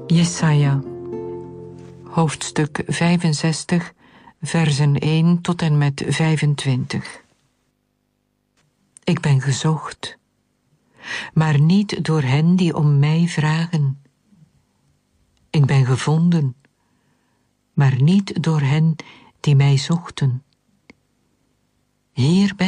Jesaja, hoofdstuk 65, versen 1 tot en met 25. Ik ben gezocht, maar niet door hen die om mij vragen. Ik ben gevonden, maar niet door hen die mij zochten. Hier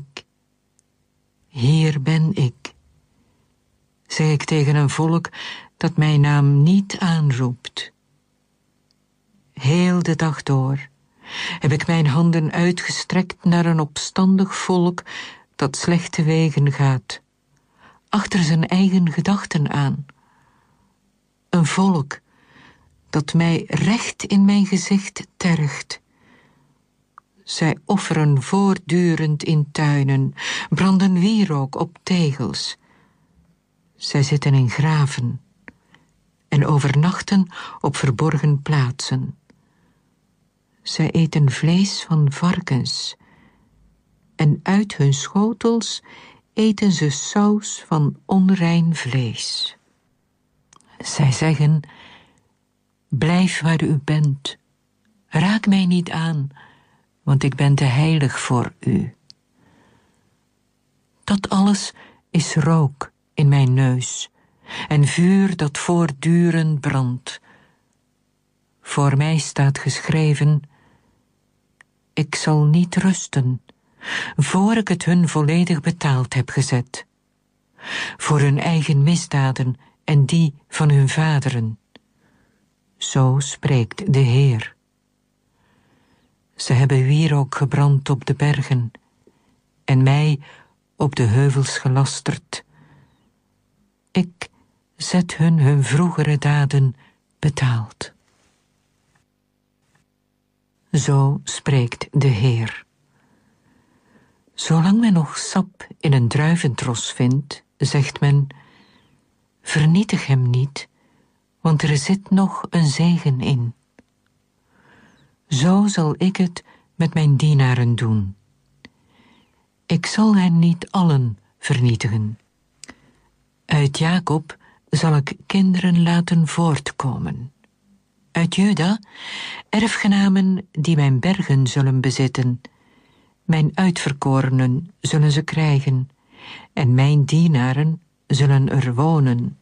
ben ik, zeg ik tegen een volk dat mijn naam niet aanroept. Heel de dag door heb ik mijn handen uitgestrekt naar een opstandig volk dat slechte wegen gaat, achter zijn eigen gedachten aan. Een volk dat mij recht in mijn gezicht tergt. Zij offeren voortdurend in tuinen, branden wierook op tegels. Zij zitten in graven en overnachten op verborgen plaatsen. Zij eten vlees van varkens en uit hun schotels eten ze saus van onrein vlees. Zij zeggen: blijf waar u bent, raak mij niet aan, want ik ben te heilig voor u. Dat alles is rook in mijn neus en vuur dat voortdurend brandt. Voor mij staat geschreven: ik zal niet rusten, voor ik het hun volledig betaald heb gezet. Voor hun eigen misdaden en die van hun vaderen. Zo spreekt de Heer. Ze hebben wierook gebrand op de bergen en mij op de heuvels gelasterd. Ik zet hun vroegere daden betaald. Zo spreekt de Heer. Zolang men nog sap in een druiventros vindt, zegt men: vernietig hem niet, want er zit nog een zegen in. Zo zal ik het met mijn dienaren doen. Ik zal hen niet allen vernietigen. Uit Jacob zal ik kinderen laten voortkomen. Uit Juda erfgenamen die mijn bergen zullen bezitten. Mijn uitverkorenen zullen ze krijgen, en mijn dienaren zullen er wonen.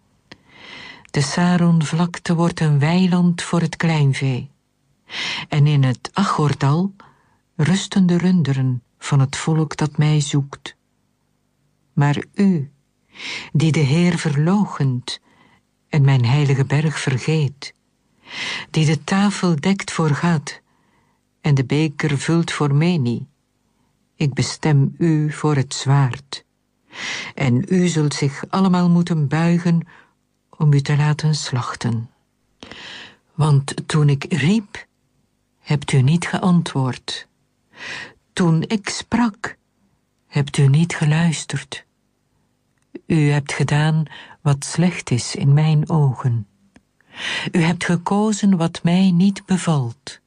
De Saronvlakte wordt een weiland voor het kleinvee, en in het Achordal rusten de runderen van het volk dat mij zoekt. Maar u, die de Heer verloochent en mijn heilige berg vergeet, die de tafel dekt voor Gad en de beker vult voor Meni, ik bestem u voor het zwaard. En u zult zich allemaal moeten buigen om u te laten slachten. Want toen ik riep, hebt u niet geantwoord. Toen ik sprak, hebt u niet geluisterd. U hebt gedaan wat slecht is in mijn ogen. U hebt gekozen wat mij niet bevalt.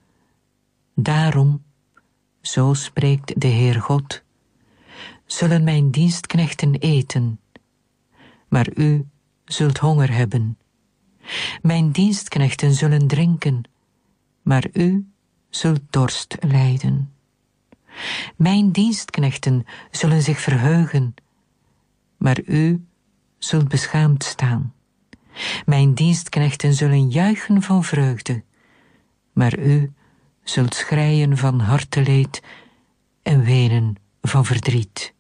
Daarom, zo spreekt de Heer God, zullen mijn dienstknechten eten, maar u zult honger hebben. Mijn dienstknechten zullen drinken, maar u zult dorst lijden. Mijn dienstknechten zullen zich verheugen, maar u zult beschaamd staan. Mijn dienstknechten zullen juichen van vreugde, maar u zult schreien van harteleed en wenen van verdriet.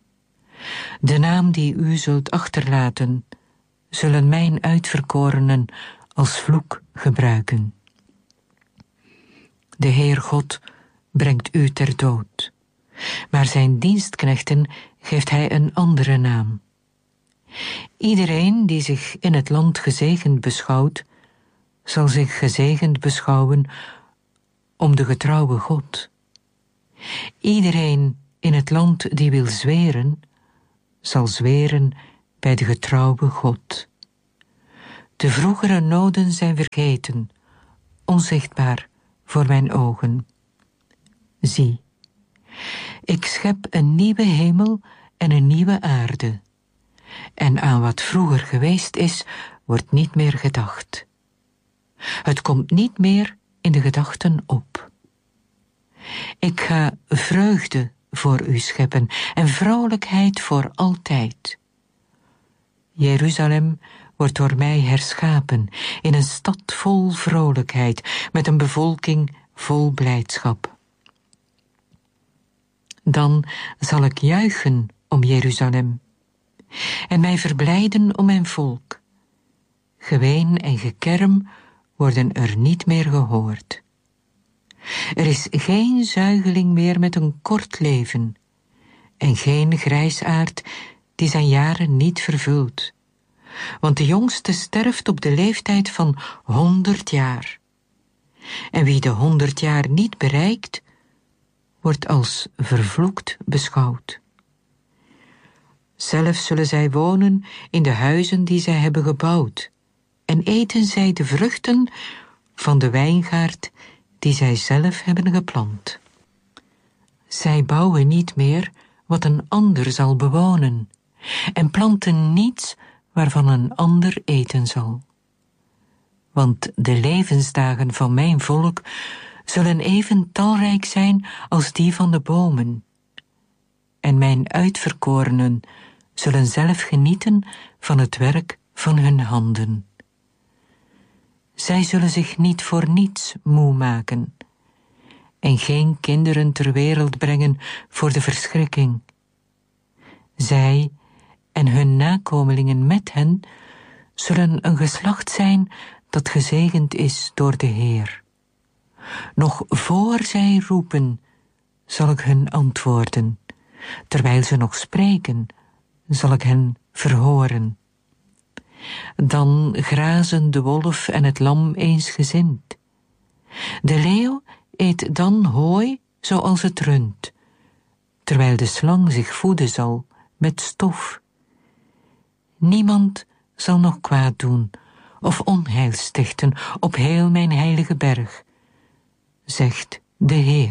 De naam die u zult achterlaten, zullen mijn uitverkorenen als vloek gebruiken. De Heer God brengt u ter dood, maar zijn dienstknechten geeft hij een andere naam. Iedereen die zich in het land gezegend beschouwt, zal zich gezegend beschouwen om de getrouwe God. Iedereen in het land die wil zweren, zal zweren bij de getrouwe God. De vroegere noden zijn vergeten, onzichtbaar voor mijn ogen. Zie, ik schep een nieuwe hemel en een nieuwe aarde. En aan wat vroeger geweest is, wordt niet meer gedacht. Het komt niet meer in de gedachten op. Ik ga vreugde voor u scheppen en vrolijkheid voor altijd. Jeruzalem wordt door mij herschapen in een stad vol vrolijkheid, met een bevolking vol blijdschap. Dan zal ik juichen om Jeruzalem en mij verblijden om mijn volk. Geween en gekerm worden er niet meer gehoord. Er is geen zuigeling meer met een kort leven en geen grijsaard die zijn jaren niet vervult. Want de jongste sterft op de leeftijd van 100 jaar. En wie de 100 jaar niet bereikt, wordt als vervloekt beschouwd. Zelf zullen zij wonen in de huizen die zij hebben gebouwd, en eten zij de vruchten van de wijngaard die zij zelf hebben geplant. Zij bouwen niet meer wat een ander zal bewonen, en planten niets waarvan een ander eten zal. Want de levensdagen van mijn volk zullen even talrijk zijn als die van de bomen. En mijn uitverkorenen zullen zelf genieten van het werk van hun handen. Zij zullen zich niet voor niets moe maken en geen kinderen ter wereld brengen voor de verschrikking. Zij en hun nakomelingen met hen zullen een geslacht zijn dat gezegend is door de Heer. Nog voor zij roepen, zal ik hun antwoorden. Terwijl ze nog spreken, zal ik hen verhoren. Dan grazen de wolf en het lam eensgezind. De leeuw eet dan hooi zoals het rund, terwijl de slang zich voeden zal met stof. Niemand zal nog kwaad doen of onheil stichten op heel mijn heilige berg, zegt de Heer.